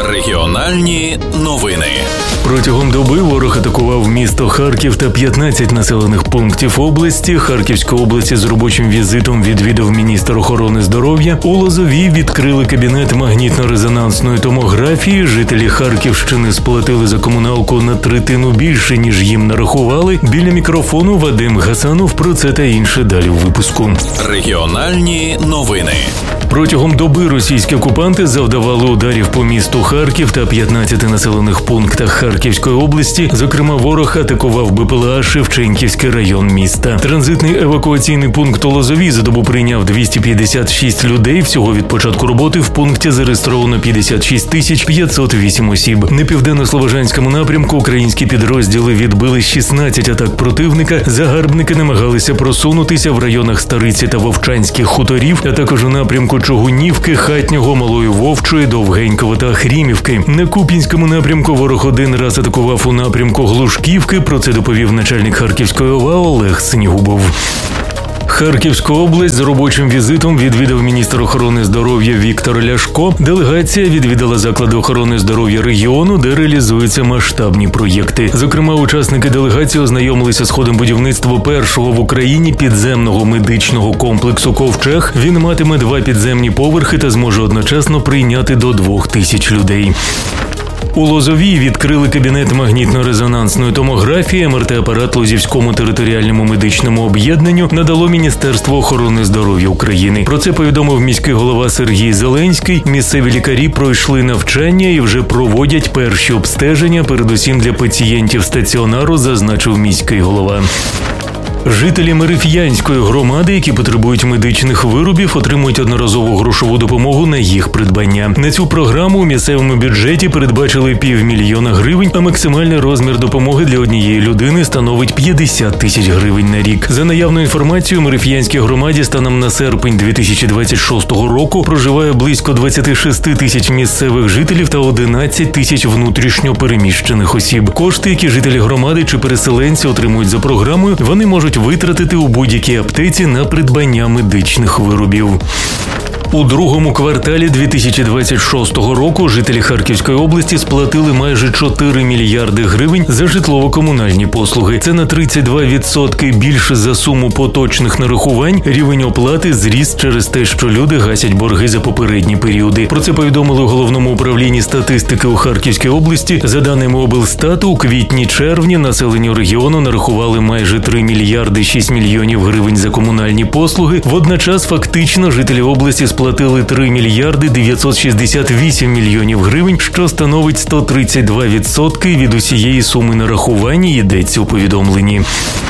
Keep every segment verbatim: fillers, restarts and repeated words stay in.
Регіональні новини. Протягом доби ворог атакував місто Харків та п'ятнадцять населених пунктів області. Харківську область з робочим візитом відвідав міністр охорони здоров'я. У Лозовій відкрили кабінет магнітно-резонансної томографії. Жителі Харківщини сплатили за комуналку на третину більше, ніж їм нарахували. Біля мікрофону Вадим Гасанов. Про це та інше далі у випуску. Регіональні новини. Протягом доби російські окупанти завдавали ударів по місту Харків та п'ятнадцяти населених пунктах Харківської області. Зокрема, ворог атакував БПЛА Шевченківський район міста. Транзитний евакуаційний пункт у Лозовій за добу прийняв двісті п'ятдесят шість людей. Всього від початку роботи в пункті зареєстровано п'ятдесят шість тисяч п'ятсот вісім осіб. На південно-слобожанському напрямку українські підрозділи відбили шістнадцять атак противника. Загарбники намагалися просунутися в районах Стариці та Вовчанських хуторів, а також у напрямку Чугунівки, Хатнього, Малої Вовчої, Довгенького та Хрімівки. На Куп'янському напрямку ворог один раз атакував у напрямку Глушківки. Про це доповів начальник Харківської ОВА Олег Снігубов. Харківську область з робочим візитом відвідав міністр охорони здоров'я Віктор Ляшко. Делегація відвідала заклади охорони здоров'я регіону, де реалізуються масштабні проєкти. Зокрема, учасники делегації ознайомилися з ходом будівництва першого в Україні підземного медичного комплексу «Ковчег». Він матиме два підземні поверхи та зможе одночасно прийняти до двох тисяч людей. У Лозовій відкрили кабінет магнітно-резонансної томографії. ем ер те-апарат Лозівському територіальному медичному об'єднанню надало Міністерство охорони здоров'я України. Про це повідомив міський голова Сергій Зеленський. Місцеві лікарі пройшли навчання і вже проводять перші обстеження, передусім для пацієнтів стаціонару, зазначив міський голова. Жителі Мереф'янської громади, які потребують медичних виробів, отримують одноразову грошову допомогу на їх придбання. На цю програму у місцевому бюджеті передбачили півмільйона гривень, а максимальний розмір допомоги для однієї людини становить п'ятдесят тисяч гривень на рік. За наявною інформацією, у Мереф'янській громаді станом на серпень дві тисячі двадцять шостого року проживає близько двадцять шість тисяч місцевих жителів та одинадцять тисяч внутрішньо переміщених осіб. Кошти, які жителі громади чи переселенці отримують за програмою, вони можуть витратити у будь-якій аптеці на придбання медичних виробів. У другому кварталі дві тисячі двадцять шостого року жителі Харківської області сплатили майже чотири мільярди гривень за житлово-комунальні послуги. Це на тридцять два відсотки більше за суму поточних нарахувань. Рівень оплати зріс через те, що люди гасять борги за попередні періоди. Про це повідомили у Головному управлінні статистики у Харківській області. За даними облстату, у квітні-червні населенню регіону нарахували майже три мільярди шість мільйонів гривень за комунальні послуги. Водночас фактично жителі області сплатили три мільярди дев'ятсот шістдесят вісім мільйонів гривень, що становить сто тридцять два відсотки від усієї суми нарахування, йдеться у повідомленні.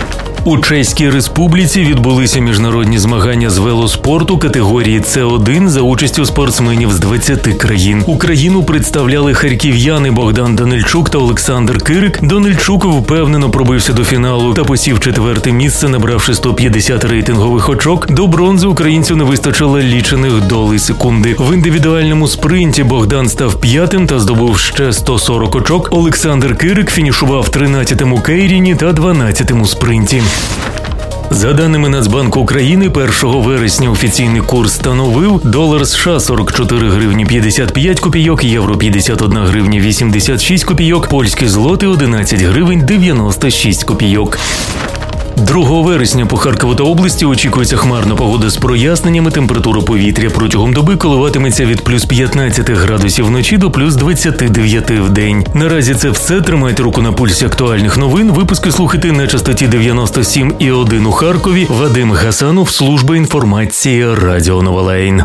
У Чеській Республіці відбулися міжнародні змагання з велоспорту категорії Це один за участю спортсменів з двадцяти країн. Україну представляли харків'яни Богдан Данильчук та Олександр Кирик. Данильчук впевнено пробився до фіналу та посів четверте місце, набравши сто п'ятдесят рейтингових очок. До бронзи українцю не вистачило лічених долей секунди. В індивідуальному спринті Богдан став п'ятим та здобув ще сто сорок очок. Олександр Кирик фінішував в тринадцятому кейріні та дванадцятому спринті. За даними Нацбанку України, першого вересня офіційний курс становив долар США сорок чотири гривні п'ятдесят п'ять копійок, євро п'ятдесят одна гривня вісімдесят шість копійок, польські злоти одинадцять гривень дев'яносто шість копійок. другого вересня по Харкову та області очікується хмарна погода з проясненнями. Температура повітря протягом доби коливатиметься від плюс п'ятнадцять градусів вночі до плюс двадцять дев'ять в день. Наразі це все. Тримайте руку на пульсі актуальних новин. Випуски слухайте на частоті дев'яносто сім і один у Харкові. Вадим Гасанов, служба інформації Радіо Новолейн.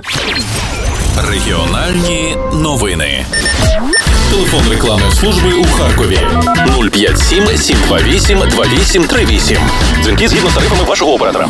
Регіональні новини. Телефон рекламної служби у Харкові нуль п'ять сім сім два вісім два вісім три вісім. Дзвінки згідно з тарифами вашого оператора.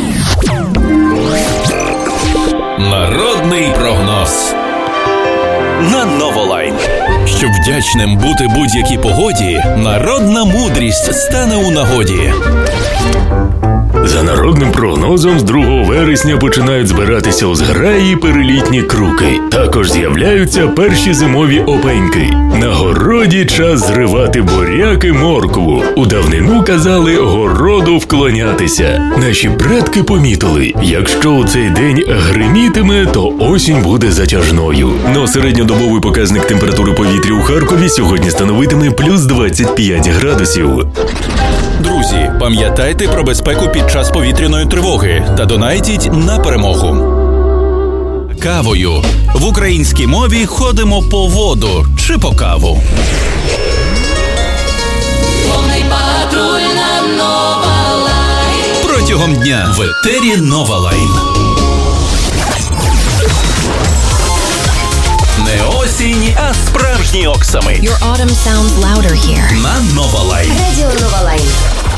Народний прогноз на Новолайн. Щоб вдячним бути будь-якій погоді, народна мудрість стане у нагоді. За народним прогнозом, з другого вересня починають збиратися у зграї перелітні круки. Також з'являються перші зимові опеньки. На городі час зривати буряк і моркву. У давнину казали городу вклонятися. Наші предки помітили, якщо у цей день гримітиме, то осінь буде затяжною. Но середньодобовий показник температури повітря у Харкові сьогодні становитиме плюс двадцять п'ять градусів. Друзі, пам'ятайте про безпеку під час повітряної тривоги та донайтіть на перемогу. Кавою. В українській мові ходимо по воду чи по каву. Повний патруль на Нова Лайн. Протягом дня в етері Нова Лайн. Не осінь, а справжній оксамит. Your autumn sounds louder here. На Нова Лайн. Радіо Нова Лайн.